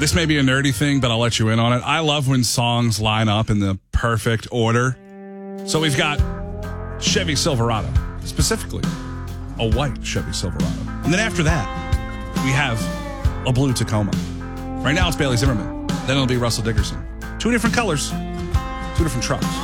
This may be a nerdy thing, but I'll let you in on it. I love when songs line up in the perfect order. So we've got Chevy Silverado, specifically a white Chevy Silverado. And then after that, we have a blue Tacoma. Right now it's Bailey Zimmerman. Then it'll be Russell Dickerson. Two different colors, two different trucks.